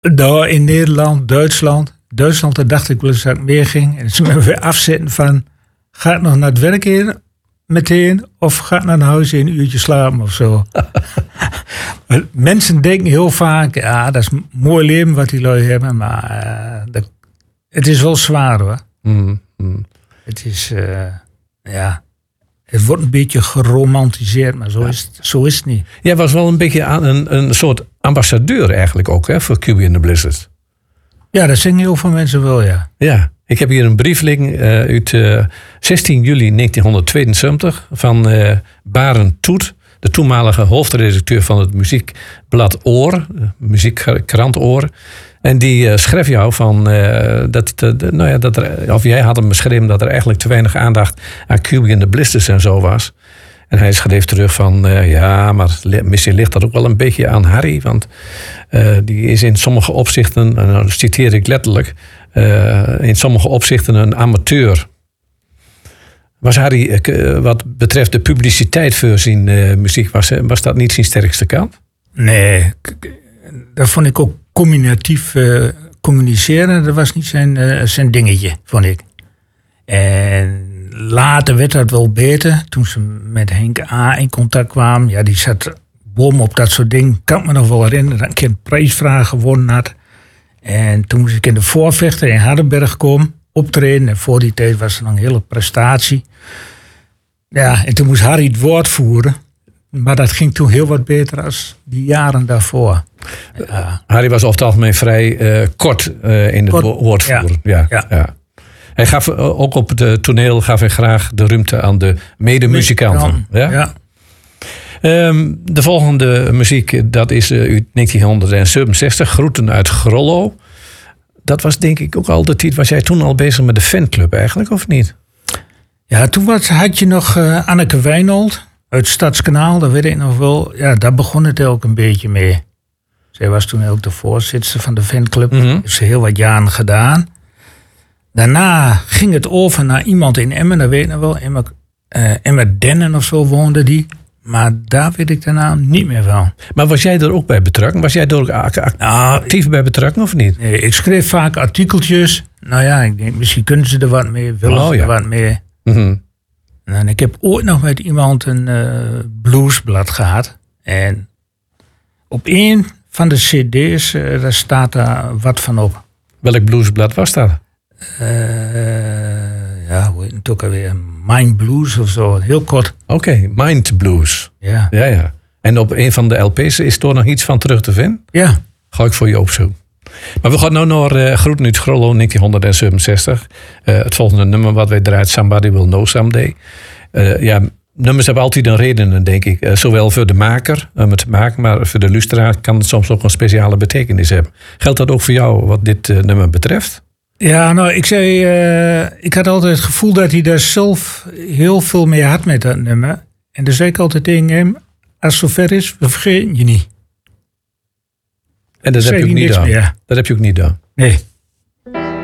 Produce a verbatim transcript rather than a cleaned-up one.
Nou, in Nederland, Duitsland. Duitsland, daar dacht ik wel eens dat het meer ging. En ze me weer afzetten van... Ga ik nog naar het werk in meteen? Of ga ik naar huis in een uurtje slapen of zo? Mensen denken heel vaak... Ja, dat is een mooi leven wat die lui hebben. Maar uh, dat, het is wel zwaar hoor. Mm, mm. Het is... Uh, ja... Het wordt een beetje geromantiseerd, maar zo, ja. is, het, zo is het niet. Jij was wel een beetje aan een, een soort ambassadeur eigenlijk ook, hè, voor Cuby and the Blizzards. Ja, dat zeggen heel veel mensen wel, ja. Ja, ik heb hier een brief liggen uh, uit uh, zestien juli negentienhonderdtweeënzeventig van uh, Barend Toet, de toenmalige hoofdredacteur van het muziekblad Oor, muziekkrant Oor. En die uh, schreef jou van, uh, dat, uh, nou ja, dat er, of jij had hem beschreven dat er eigenlijk te weinig aandacht aan Cuby and the Blizzards en zo was. En hij schreef terug van, uh, ja, maar misschien ligt dat ook wel een beetje aan Harry. Want uh, die is in sommige opzichten, en nou citeer ik letterlijk, uh, in sommige opzichten een amateur. Was Harry, uh, wat betreft de publiciteit voor zijn uh, muziek, was, was dat niet zijn sterkste kant? Nee, dat vond ik ook communicatief uh, communiceren. Dat was niet zijn, uh, zijn dingetje, vond ik. En later werd dat wel beter. Toen ze met Henk A. in contact kwamen. Ja, die zat bom op dat soort dingen. Kan ik me nog wel herinneren dat ik een prijsvraag gewonnen had. En toen moest ik in de voorvechter in Hardenberg komen. Optreden. En voor die tijd was er nog een hele prestatie. Ja, en toen moest Harry het woord voeren. Maar dat ging toen heel wat beter als die jaren daarvoor. Ja. Harry was over het algemeen vrij uh, kort uh, in het kort, woord voeren. Ja. Ja, ja. Ja. Hij gaf ook op het toneel gaf hij graag de ruimte aan de medemuzikanten. Ja? Ja. Um, de volgende muziek, dat is uh, uit negentienhonderdzevenenzestig, Groeten uit Grollo. Dat was denk ik ook al de tijd. Was jij toen al bezig met de fanclub eigenlijk, of niet? Ja, toen was, had je nog uh, Anneke Wijnold uit Stadskanaal. Dat weet ik nog wel. Ja, daar begon het ook een beetje mee. Zij was toen ook de voorzitter van de fanclub. Mm-hmm. Heeft ze heel wat jaren gedaan. Daarna ging het over naar iemand in Emmen, dat weet ik nog wel. Emmen, uh, Emmen Dennen of zo woonde die. Maar daar weet ik daarna niet meer van. Maar was jij er ook bij betrokken? Was jij er ook actief nou, bij betrokken of niet? Nee, ik schreef vaak artikeltjes. Nou ja, ik denk, misschien kunnen ze er wat mee, willen oh, ze ja. er wat mee. Mm-hmm. En ik heb ooit nog met iemand een uh, bluesblad gehad. En op één van de cd's, uh, daar staat daar wat van op. Welk bluesblad was dat? Uh, ja, hoe heet het ook alweer? Mind Blues of zo, heel kort. Oké, okay, Mind Blues. Ja. ja, ja. En op een van de L P's is er nog iets van terug te vinden? Ja. Ga ik voor je opzoeken. Maar we gaan nu naar uh, Groeten uit Grollo, negentienhonderdzevenenzestig. Uh, het volgende nummer wat wij draait, Somebody Will Know Someday. Uh, ja, nummers hebben altijd een reden, denk ik. Uh, zowel voor de maker, om het te maken, maar voor de luisteraar kan het soms ook een speciale betekenis hebben. Geldt dat ook voor jou wat dit uh, nummer betreft? Ja, nou, ik zei, uh, ik had altijd het gevoel dat hij daar zelf heel veel mee had met dat nummer. En dan zei ik altijd tegen hem, als het zover is, we vergeten je niet. En dat heb je ook niet gedaan. Dat heb je ook niet gedaan. Nee.